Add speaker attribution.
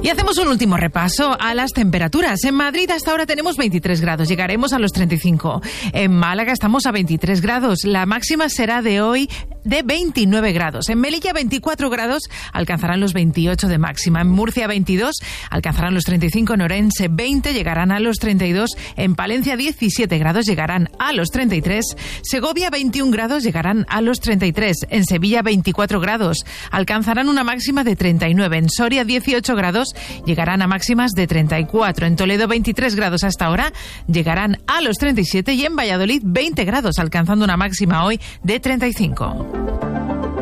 Speaker 1: Y hacemos un último repaso a las temperaturas. En Madrid hasta ahora tenemos 23 grados, llegaremos a los 35. En Málaga estamos a 23 grados, la máxima será de hoy de 29 grados. En Melilla 24 grados, alcanzarán los 28 de máxima. En Murcia 22, alcanzarán los 35. En Orense 20, llegarán a los 32. En Palencia 17 grados, llegarán a los 33. Segovia 21 grados, llegarán a los 33. En Sevilla 24 grados, alcanzarán una máxima de 39. En Soria 18 grados, llegarán a máximas de 34. En Toledo 23 grados hasta ahora, llegarán a los 37. Y en Valladolid 20 grados, alcanzando una máxima hoy de 35.